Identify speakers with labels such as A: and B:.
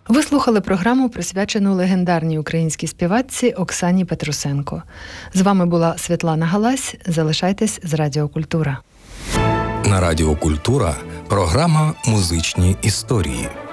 A: Ви слухали програму, присвячену легендарній українській співачці Оксані Петрусенко. З вами була Світлана Галась. Залишайтесь з Радіо Культура.
B: На Радіо Культура програма «Музичні історії».